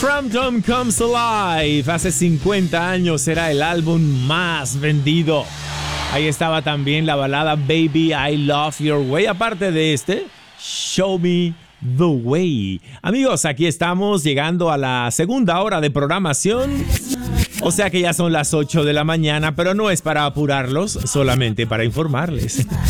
Frampton Comes Alive. Hace 50 años era el álbum más vendido. Ahí estaba también la balada Baby I Love Your Way. Aparte de Show Me the Way. Amigos, aquí estamos llegando a la segunda hora de programación. O sea que ya son las 8 de la mañana, pero no es para apurarlos, solamente para informarles.